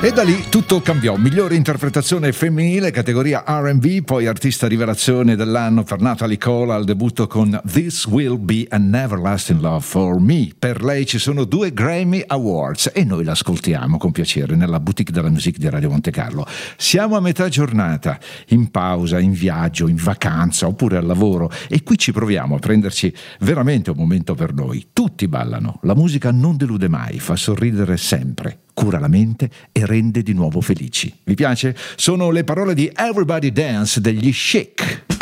E da lì tutto cambiò. Migliore interpretazione femminile, categoria R&B, poi artista rivelazione dell'anno per Natalie Cole al debutto con This Will Be an Everlasting Love for Me. Per lei ci sono 2 Grammy Awards e noi l'ascoltiamo con piacere nella boutique della musique di Radio Monte Carlo. Siamo a metà giornata, in pausa, in viaggio, in vacanza oppure al lavoro, e qui ci proviamo a prenderci veramente un momento per noi. Tutti ballano, la musica non delude mai, fa sorridere sempre, cura la mente e rende di nuovo felici. Vi piace? Sono le parole di Everybody Dance degli Chic.